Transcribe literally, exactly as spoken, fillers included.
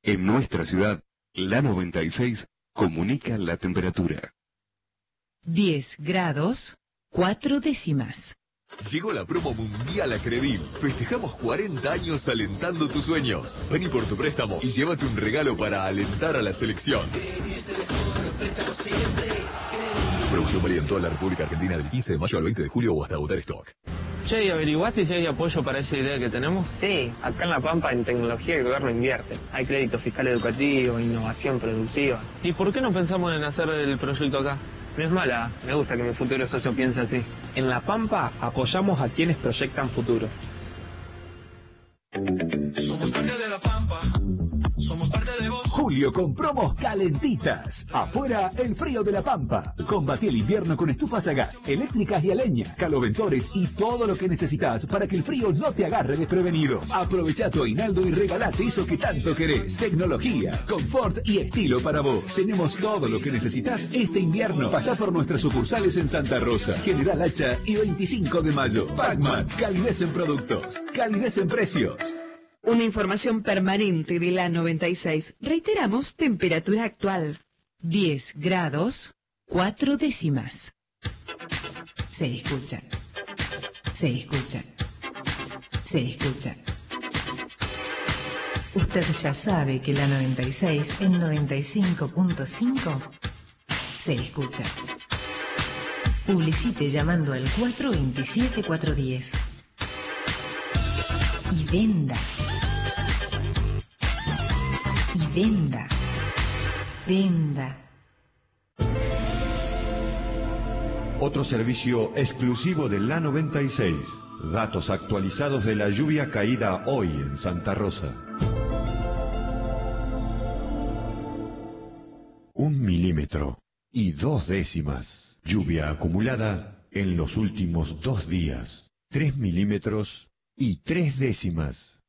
En nuestra ciudad, la noventa y seis comunica la temperatura. diez grados, cuatro décimas. Llegó la promo mundial a Credil. Festejamos cuarenta años alentando tus sueños. Vení por tu préstamo y llévate un regalo para alentar a la selección. Producción válida en toda la República Argentina del quince de mayo al veinte de julio o hasta agotar stock. Che, ¿y averiguaste si hay apoyo para esa idea que tenemos? Sí, acá en La Pampa en tecnología el gobierno invierte. Hay crédito fiscal educativo, innovación productiva. ¿Y por qué no pensamos en hacer el proyecto acá? No es mala, me gusta que mi futuro socio piense así. En La Pampa apoyamos a quienes proyectan futuro. Somos parte de La Pampa, somos parte de vos. Julio con promos calentitas. Afuera, el frío de La Pampa. Combatí el invierno con estufas a gas, eléctricas y a leña, caloventores y todo lo que necesitas para que el frío no te agarre desprevenido. Aprovecha tu aguinaldo y regalate eso que tanto querés. Tecnología, confort y estilo para vos. Tenemos todo lo que necesitas este invierno. Pasá por nuestras sucursales en Santa Rosa, General Hacha y veinticinco de mayo. Pacman, calidez en productos, calidez en precios. Una información permanente de la noventa y seis. Reiteramos, temperatura actual. diez grados, cuatro décimas. Se escucha. Se escucha. Se escucha. Usted ya sabe que la noventa y seis en noventa y cinco punto cinco se escucha. Publicite llamando al cuatro veintisiete cuatrocientos diez. Y venda. Y venda. Venda. Otro servicio exclusivo de la noventa y seis. Datos actualizados de la lluvia caída hoy en Santa Rosa. Un milímetro y dos décimas. Lluvia acumulada en los últimos dos días. Tres milímetros y tres décimas.